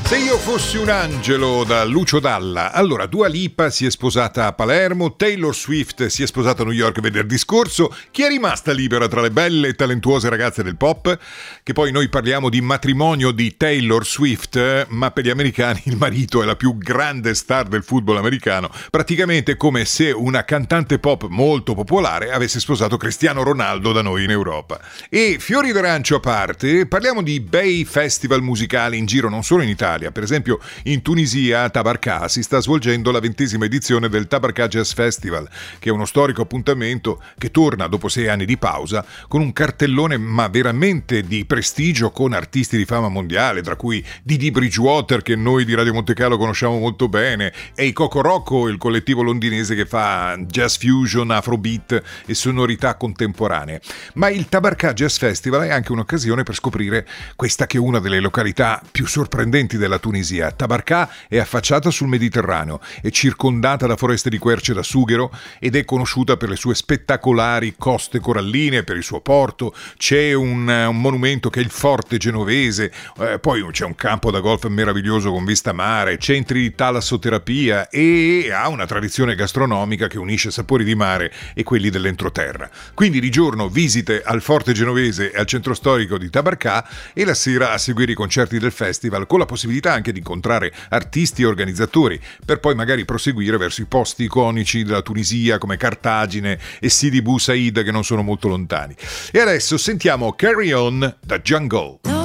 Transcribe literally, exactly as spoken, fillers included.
Se io fossi un angelo, da Lucio Dalla. Allora, Dua Lipa si è sposata a Palermo, Taylor Swift si è sposata a New York venerdì scorso. Chi è rimasta libera tra le belle e talentuose ragazze del pop? Che poi noi parliamo di matrimonio di Taylor Swift, ma per gli americani il marito è la più grande star del football americano, praticamente come se una cantante pop molto popolare avesse sposato Cristiano Ronaldo da noi in Europa. E fiori d'arancio a parte, parliamo di bei festival musicali in giro non solo in Italia. Per esempio in Tunisia, a Tabarka, si sta svolgendo la ventesima edizione del Tabarka Jazz Festival, che è uno storico appuntamento che torna dopo sei anni di pausa con un cartellone ma veramente di prestigio, con artisti di fama mondiale, tra cui Didi Bridgewater, che noi di Radio Monte Carlo conosciamo molto bene, e i Coco Rocco, il collettivo londinese che fa jazz fusion, afrobeat e sonorità contemporanee. Ma il Tabarka Jazz Festival è anche un'occasione per scoprire questa che è una delle località più sorprendenti della Tunisia. Tabarka è affacciata sul Mediterraneo, è circondata da foreste di querce da sughero ed è conosciuta per le sue spettacolari coste coralline, per il suo porto. C'è un, un monumento che è il Forte Genovese, eh, poi c'è un campo da golf meraviglioso con vista mare, centri di talassoterapia e ha una tradizione gastronomica che unisce sapori di mare e quelli dell'entroterra. Quindi di giorno visite al Forte Genovese e al centro storico di Tabarka, e la sera a seguire i concerti del festival, con la possibilità anche di incontrare artisti e organizzatori, per poi magari proseguire verso i posti iconici della Tunisia come Cartagine e Sidi Bou Said, che non sono molto lontani. E adesso sentiamo Carry On da Jungle.